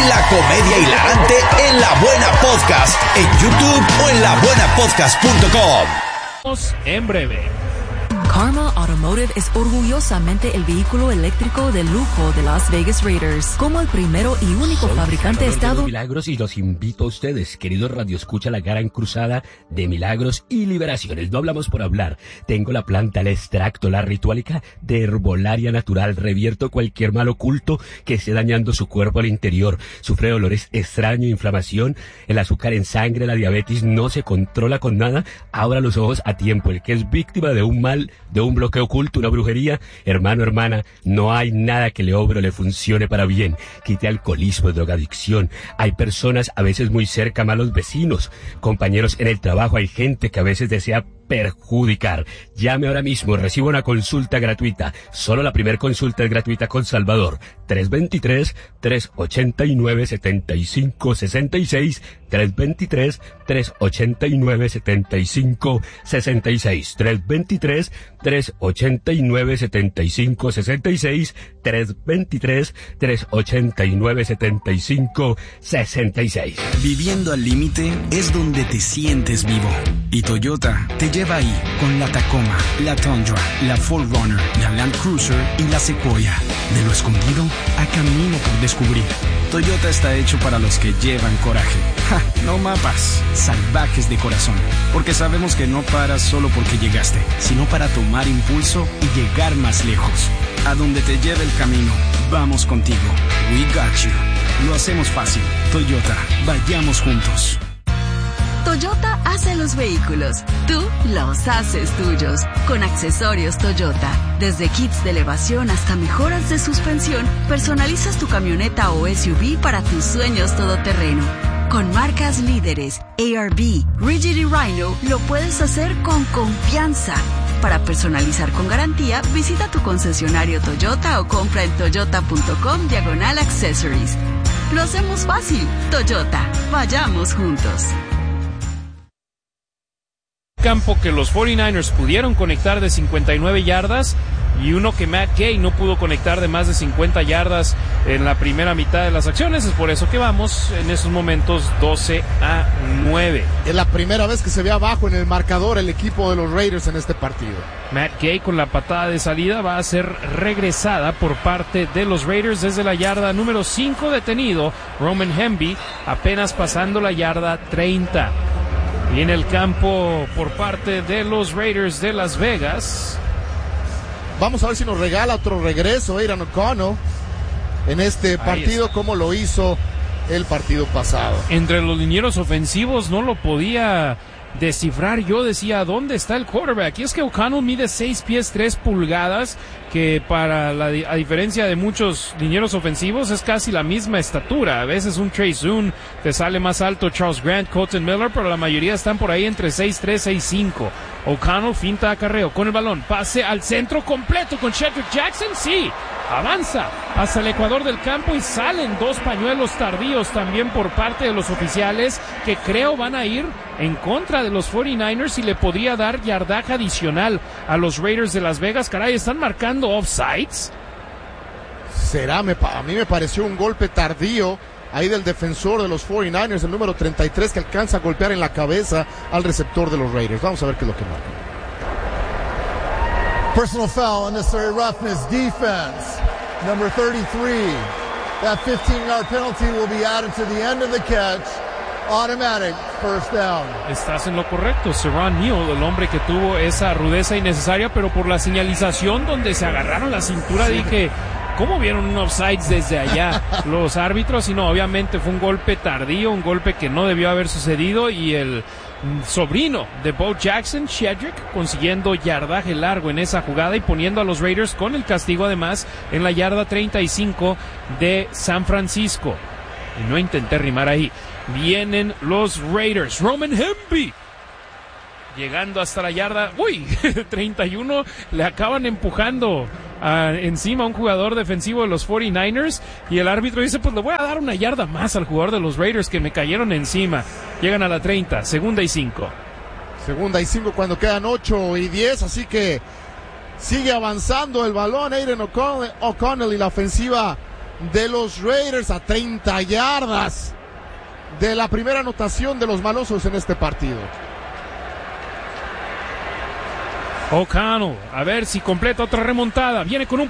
La comedia hilarante en La Buena Podcast, en YouTube o en labuenapodcast.com. En breve. Karma Automotive es orgullosamente el vehículo eléctrico de lujo de Las Vegas Raiders. Como el primero y único fabricante de Estado Milagros, y los invito a ustedes, queridos radioescucha, la gran cruzada de milagros y liberaciones. No hablamos por hablar. Tengo la planta, el extracto, la ritualica de herbolaria natural. Revierto cualquier mal oculto que esté dañando su cuerpo al interior. Sufre dolores extraños, inflamación, el azúcar en sangre, la diabetes no se controla con nada. Abra los ojos a tiempo. El que es víctima de un mal, de un bloqueo oculto, una brujería, hermano, hermana, no hay nada que le obre o le funcione para bien. Quite alcoholismo, drogadicción. Hay personas a veces muy cerca, malos vecinos, compañeros en el trabajo, hay gente que a veces desea perjudicar. Llame ahora mismo, reciba una consulta gratuita. Solo la primera consulta es gratuita con Salvador. 323-389-7566. 323-389-7566. 323-389-7566. 323-389-7566. Viviendo al límite es donde te sientes vivo. Y Toyota te lleva ahí con la Tacoma, la Tundra, la 4Runner, la Land Cruiser y la Sequoia. De lo escondido a camino por descubrir. Toyota está hecho para los que llevan coraje. ¡Ja! No mapas, salvajes de corazón. Porque sabemos que no paras solo porque llegaste, sino para tomar impulso y llegar más lejos. A donde te lleve el camino, vamos contigo. We got you. Lo hacemos fácil. Toyota, vayamos juntos. Toyota hace los vehículos, tú los haces tuyos. Con accesorios Toyota, desde kits de elevación hasta mejoras de suspensión, personalizas tu camioneta o SUV para tus sueños todoterreno. Con marcas líderes, ARB, Rigid y Rhino, lo puedes hacer con confianza. Para personalizar con garantía, visita tu concesionario Toyota o compra en toyota.com/accessories. Lo hacemos fácil. Toyota, vayamos juntos. Campo que los 49ers pudieron conectar de 59 yardas y uno que Matt Gay no pudo conectar de más de 50 yardas en la primera mitad de las acciones. Es por eso que vamos en esos momentos 12-9. Es la primera vez que se ve abajo en el marcador el equipo de los Raiders en este partido. Matt Gay con la patada de salida va a ser regresada por parte de los Raiders desde la yarda número 5 detenido. Roman Hemby apenas pasando la yarda 30. Y en el campo por parte de los Raiders de Las Vegas. Vamos a ver si nos regala otro regreso Aidan O'Connell en este partido como lo hizo el partido pasado. Entre los linieros ofensivos no lo podía descifrar. Yo decía, ¿dónde está el quarterback? Y es que O'Connell mide 6 pies 3 pulgadas, que a diferencia de muchos linieros ofensivos es casi la misma estatura. A veces un Trey Zoon te sale más alto, Charles Grant, Colton Miller, pero la mayoría están por ahí entre 6'3", 6'5". O'Connell finta acarreo con el balón, pase al centro completo con Cedric Jackson, sí, avanza hasta el ecuador del campo y salen dos pañuelos tardíos también por parte de los oficiales, que creo van a ir en contra de los 49ers y le podría dar yardaje adicional a los Raiders de Las Vegas. Caray, están marcando offsides. A mí me pareció un golpe tardío ahí del defensor de los 49ers, el número 33, que alcanza a golpear en la cabeza al receptor de los Raiders. Vamos a ver qué es lo que marca. Personal foul, unnecessary roughness, defense, number 33. That 15-yard penalty will be added to the end of the catch. Automatic first down. Estás en lo correcto, Serron Neal, el hombre que tuvo esa rudeza innecesaria, pero por la señalización donde se agarraron la cintura, dije, ¿cómo vieron un offside desde allá los árbitros? Y no, obviamente fue un golpe tardío, un golpe que no debió haber sucedido, y el sobrino de Bo Jackson, Cedric, consiguiendo yardaje largo en esa jugada y poniendo a los Raiders con el castigo además en la yarda 35 de San Francisco. Y no intenté rimar ahí. Vienen los Raiders. Roman Hemby llegando hasta la yarda 31, le acaban empujando encima a un jugador defensivo de los 49ers, y el árbitro dice, pues le voy a dar una yarda más al jugador de los Raiders que me cayeron encima. Llegan a la 30, segunda y 5 cuando quedan 8 y 10, así que sigue avanzando el balón Aidan O'Connell y la ofensiva de los Raiders, a 30 yardas de la primera anotación de los malosos en este partido. O'Connell, a ver si completa otra remontada. Viene con un